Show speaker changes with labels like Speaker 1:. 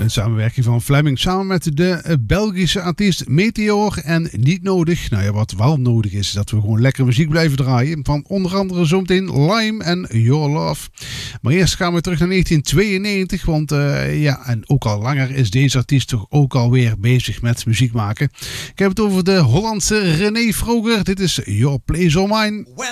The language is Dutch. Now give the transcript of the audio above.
Speaker 1: Een samenwerking van Fleming samen met de Belgische artiest Meteor. En niet nodig, nou ja, wat wel nodig is, dat we gewoon lekker muziek blijven draaien. Van onder andere zometeen Lime en Your Love. Maar eerst gaan we terug naar 1992. Want ja, en ook al langer is deze artiest toch ook alweer bezig met muziek maken. Ik heb het over de Hollandse René Vroger. Dit is Your Place or Mine.
Speaker 2: When